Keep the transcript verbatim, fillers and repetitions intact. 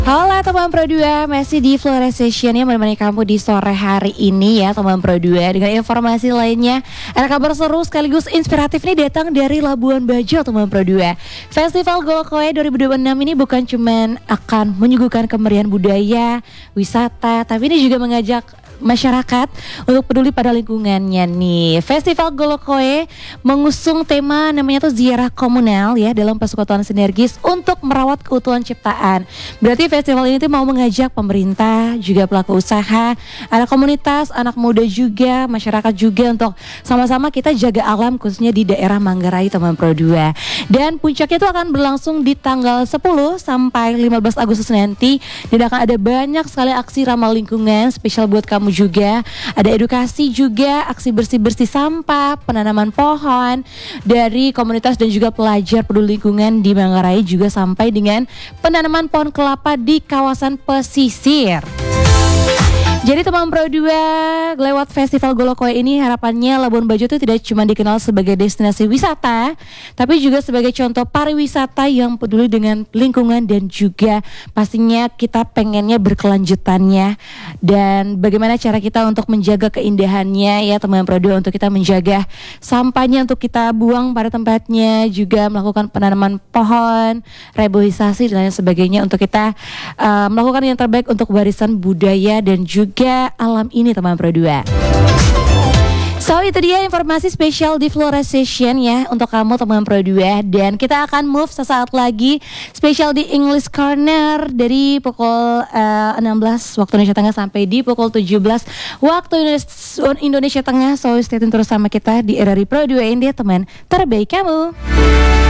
Halo teman Pro dua, masih di Florestation yang menemani kamu di sore hari ini ya teman Pro dua. Dengan informasi lainnya, ada kabar seru sekaligus inspiratif nih datang dari Labuan Bajo teman Pro dua. Festival Golokoe dua ribu dua puluh enam ini bukan cuma akan menyuguhkan kemeriahan budaya, wisata, tapi ini juga mengajak masyarakat untuk peduli pada lingkungannya nih. Festival Golokoe mengusung tema namanya tuh ziarah komunal ya dalam persekutuan sinergis untuk merawat keutuhan ciptaan. Berarti festival ini tuh mau mengajak pemerintah, juga pelaku usaha, ada komunitas, anak muda juga, masyarakat juga untuk sama-sama kita jaga alam khususnya di daerah Manggarai teman Pro dua. Dan puncaknya itu akan berlangsung di tanggal sepuluh sampai lima belas Agustus nanti, dan akan ada banyak sekali aksi ramah lingkungan spesial buat kamu juga. Ada edukasi juga, aksi bersih-bersih sampah, penanaman pohon dari komunitas dan juga pelajar peduli lingkungan di Manggarai, juga sampai dengan penanaman pohon kelapa di kawasan pesisir. Jadi teman Pro dua, lewat Festival Golokoe ini harapannya Labuan Bajo itu tidak cuma dikenal sebagai destinasi wisata, tapi juga sebagai contoh pariwisata yang peduli dengan lingkungan dan juga pastinya kita pengennya berkelanjutannya. Dan bagaimana cara kita untuk menjaga keindahannya ya teman Pro dua, untuk kita menjaga sampahnya untuk kita buang pada tempatnya, juga melakukan penanaman pohon, reboisasi dan lain sebagainya untuk kita uh, melakukan yang terbaik untuk warisan budaya dan juga juga alam ini teman Pro dua. So itu dia informasi spesial di Florestation ya untuk kamu teman Pro dua. Dan kita akan move sesaat lagi spesial di English Corner dari pukul uh, enam belas waktu Indonesia Tengah sampai di pukul tujuh belas waktu Indonesia Tengah. So stay tune terus sama kita di R R I Pro dua, ini dia teman terbaik kamu.